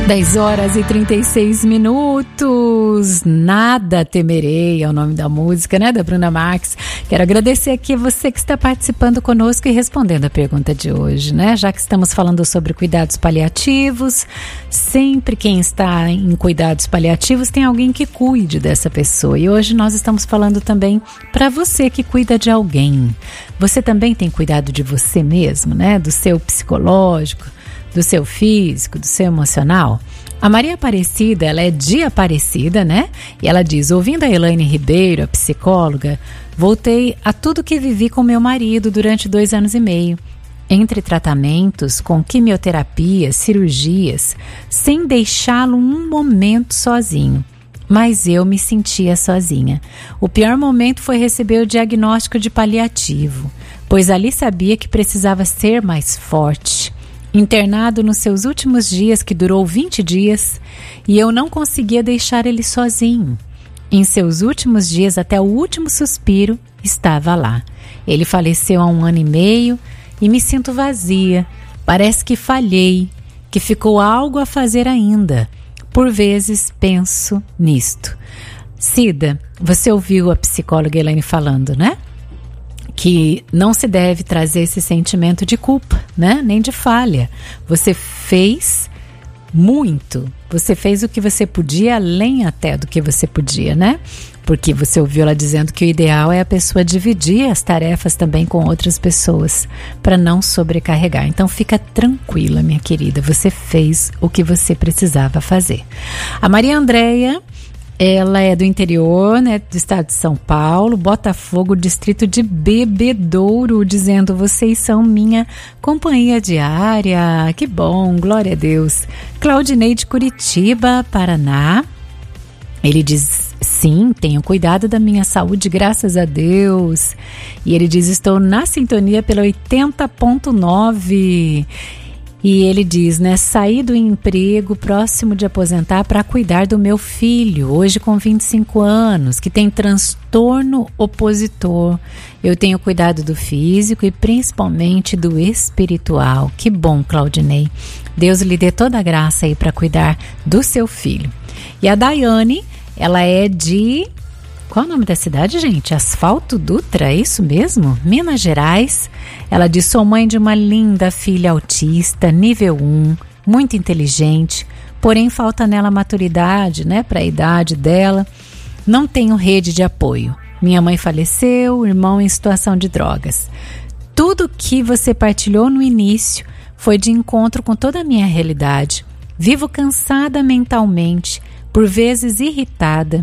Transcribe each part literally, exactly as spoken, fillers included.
dez horas e trinta e seis minutos. Nada temerei é o nome da música, né, da Bruna Marques. Quero agradecer aqui a você que está participando conosco e respondendo a pergunta de hoje, né? Já que estamos falando sobre cuidados paliativos, sempre quem está em cuidados paliativos tem alguém que cuide dessa pessoa. E hoje nós estamos falando também para você que cuida de alguém. Você também tem cuidado de você mesmo, né? Do seu psicológico, do seu físico, do seu emocional. A Maria Aparecida, ela é de Aparecida, né? E ela diz, ouvindo a Elaine Ribeiro, a psicóloga, voltei a tudo que vivi com meu marido durante dois anos e meio. Entre tratamentos, com quimioterapia, cirurgias, sem deixá-lo um momento sozinho. Mas eu me sentia sozinha. O pior momento foi receber o diagnóstico de paliativo, pois ali sabia que precisava ser mais forte. Internado nos seus últimos dias, que durou vinte dias, e eu não conseguia deixar ele sozinho. Em seus últimos dias, até o último suspiro, estava lá. Ele faleceu há um ano e meio e me sinto vazia. Parece que falhei, que ficou algo a fazer ainda. Por vezes penso nisto. Cida, você ouviu a psicóloga Elaine falando, né? Que não se deve trazer esse sentimento de culpa, né? Nem de falha. Você fez muito. Você fez o que você podia, além até do que você podia, né? Porque você ouviu ela dizendo que o ideal é a pessoa dividir as tarefas também com outras pessoas, para não sobrecarregar. Então fica tranquila, minha querida. Você fez o que você precisava fazer. A Maria Andréia, ela é do interior, né, do estado de São Paulo, Botafogo, distrito de Bebedouro, dizendo, vocês são minha companhia diária. Que bom, glória a Deus. Claudinei de Curitiba, Paraná. Ele diz, sim, tenho cuidado da minha saúde, graças a Deus. E ele diz, estou na sintonia pela oitenta ponto nove. E ele diz, né, saí do emprego próximo de aposentar para cuidar do meu filho, hoje com vinte e cinco anos, que tem transtorno opositor. Eu tenho cuidado do físico e principalmente do espiritual. Que bom, Claudinei. Deus lhe dê toda a graça aí para cuidar do seu filho. E a Daiane, ela é de... Qual é o nome da cidade, gente? Asfalto Dutra, é isso mesmo? Minas Gerais. Ela diz, sou mãe de uma linda filha autista, nível um, muito inteligente, porém falta nela maturidade, né, para a idade dela. Não tenho rede de apoio. Minha mãe faleceu, irmão em situação de drogas. Tudo que você partilhou no início foi de encontro com toda a minha realidade. Vivo cansada mentalmente, por vezes irritada.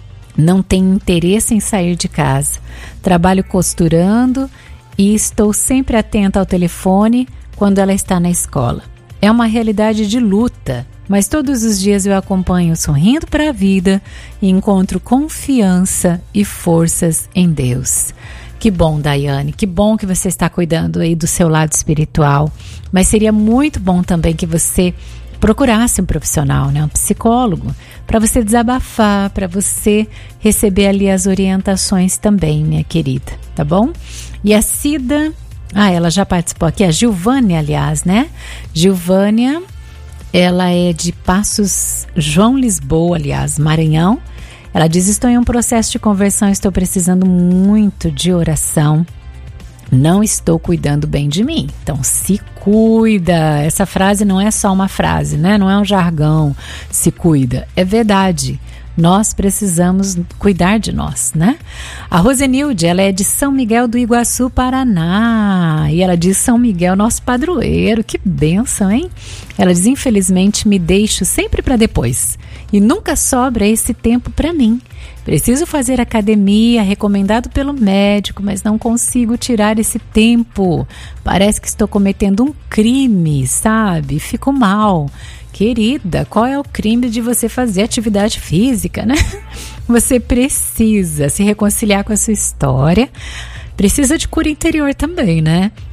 Não tenho interesse em sair de casa. Trabalho costurando e estou sempre atenta ao telefone quando ela está na escola. É uma realidade de luta, mas todos os dias eu acompanho sorrindo para a vida e encontro confiança e forças em Deus. Que bom, Daiane, que bom que você está cuidando aí do seu lado espiritual, mas seria muito bom também que você procurasse um profissional, né, um psicólogo, para você desabafar, para você receber ali as orientações também, minha querida, tá bom? E a Cida, ah, ela já participou aqui, a Gilvânia, aliás, né? Gilvânia, ela é de Passos João Lisboa, aliás, Maranhão. Ela diz, estou em um processo de conversão, estou precisando muito de oração. Não estou cuidando bem de mim. Então, se cuida. Essa frase não é só uma frase, né? Não é um jargão. Se cuida. É verdade. Nós precisamos cuidar de nós, né? A Rosenilde, ela é de São Miguel do Iguaçu, Paraná. E ela diz, São Miguel, nosso padroeiro. Que bênção, hein? Ela diz, infelizmente, me deixo sempre para depois. E nunca sobra esse tempo para mim. Preciso fazer academia, recomendado pelo médico, mas não consigo tirar esse tempo. Parece que estou cometendo um crime, sabe? Fico mal. Querida, qual é o crime de você fazer atividade física, né? Você precisa se reconciliar com a sua história. Precisa de cura interior também, né?